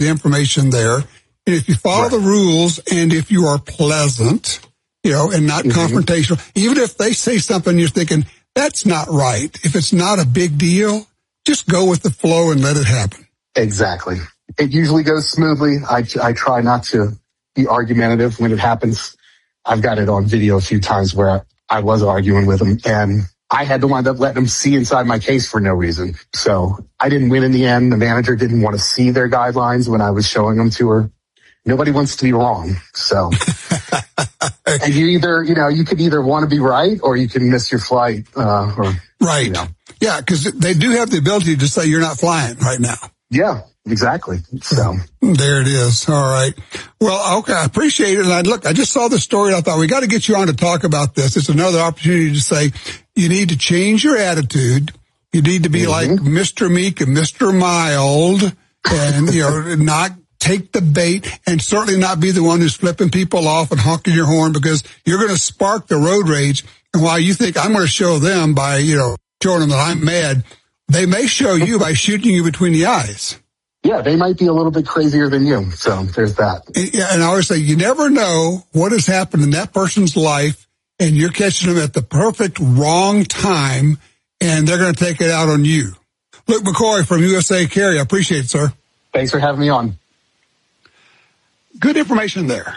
information there. And if you follow the rules and if you are pleasant, and not confrontational, even if they say something you're thinking, that's not right. If it's not a big deal, just go with the flow and let it happen. Exactly. It usually goes smoothly. I try not to be argumentative when it happens. I've got it on video a few times where I was arguing with them, and I had to wind up letting them see inside my case for no reason. So I didn't win in the end. The manager didn't want to see their guidelines when I was showing them to her. Nobody wants to be wrong. So, and you could either want to be right or you can miss your flight. Right. Yeah, because they do have the ability to say you're not flying right now. Yeah, exactly. So there it is. All right. Well, okay. I appreciate it. And I just saw the story. And I thought we got to get you on to talk about this. It's another opportunity to say you need to change your attitude. You need to be like Mr. Meek and Mr. Mild and, not take the bait and certainly not be the one who's flipping people off and honking your horn, because you're going to spark the road rage. And while you think I'm going to show them by, showing them that I'm mad, they may show you by shooting you between the eyes. Yeah, they might be a little bit crazier than you. So there's that. Yeah, and I always say, you never know what has happened in that person's life, and you're catching them at the perfect wrong time, and they're going to take it out on you. Luke McCoy from USA Carry. I appreciate it, sir. Thanks for having me on. Good information there.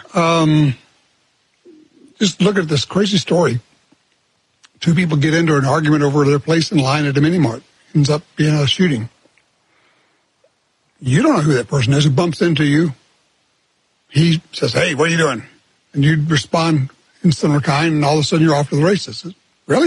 Just look at this crazy story. Two people get into an argument over their place in line at a mini mart. Ends up being a shooting. You don't know who that person is who bumps into you. He says, "Hey, what are you doing?" And you respond instant or kind, and all of a sudden you're off to the races. Really?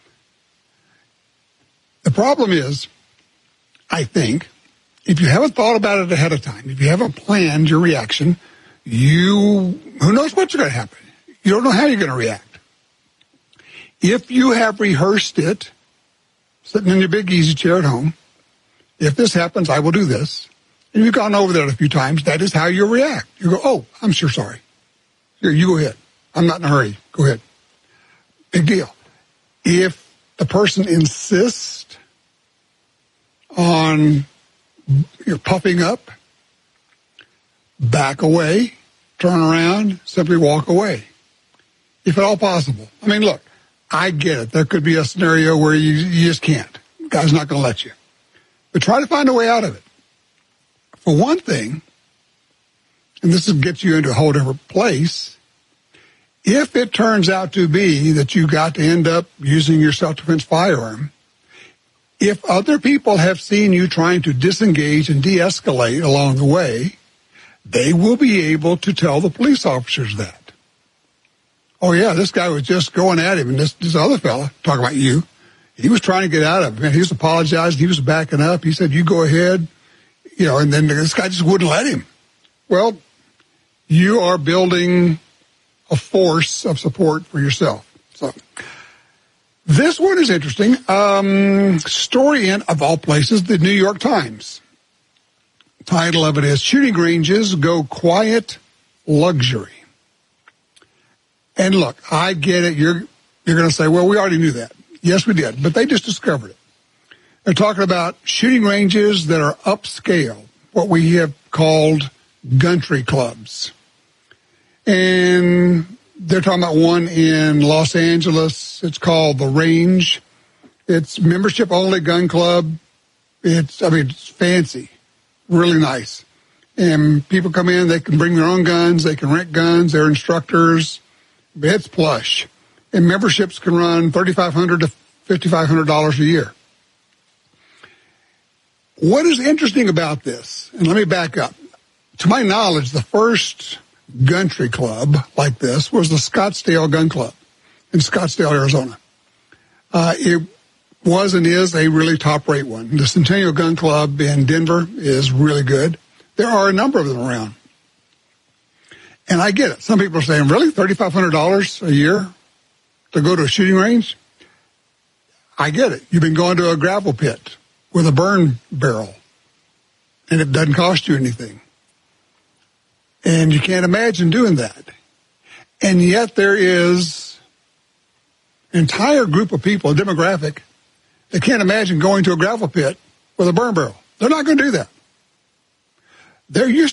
The problem is, I think, if you haven't thought about it ahead of time, if you haven't planned your reaction, who knows what's going to happen? You don't know how you're going to react. If you have rehearsed it, sitting in your big easy chair at home, if this happens, I will do this. And you've gone over that a few times, that is how you react. You go, "Oh, I'm sure sorry. Here, you go ahead. I'm not in a hurry. Go ahead." Big deal. If the person insists on puffing up, back away, turn around, simply walk away. If at all possible. I mean, look, I get it. There could be a scenario where you just can't. The guy's not going to let you. But try to find a way out of it. For one thing, and this gets you into a whole different place, if it turns out to be that you got to end up using your self-defense firearm, if other people have seen you trying to disengage and de-escalate along the way, they will be able to tell the police officers that. "Oh, yeah, this guy was just going at him, and this other fella, talking about you, he was trying to get out of it. He was apologizing. He was backing up. He said, 'You go ahead.' And then this guy just wouldn't let him." Well, you are building a force of support for yourself. So this one is interesting. Story in, of all places, the New York Times. Title of it is, "Shooting Ranges Go Quiet Luxury." And look, I get it. You're going to say, "Well, we already knew that." Yes, we did. But they just discovered it. They're talking about shooting ranges that are upscale, what we have called country clubs. And they're talking about one in Los Angeles. It's called The Range. It's membership-only gun club. It's fancy, really nice. And people come in, they can bring their own guns, they can rent guns, they're instructors. It's plush. And memberships can run $3,500 to $5,500 a year. What is interesting about this, and let me back up. To my knowledge, the first country club like this was the Scottsdale Gun Club in Scottsdale, Arizona. It was and is a really top-rate one. The Centennial Gun Club in Denver is really good. There are a number of them around. And I get it. Some people are saying, "Really? $3,500 a year to go to a shooting range?" I get it. You've been going to a gravel pit with a burn barrel, and it doesn't cost you anything. And you can't imagine doing that. And yet there is an entire group of people, a demographic, that can't imagine going to a gravel pit with a burn barrel. They're not going to do that. There used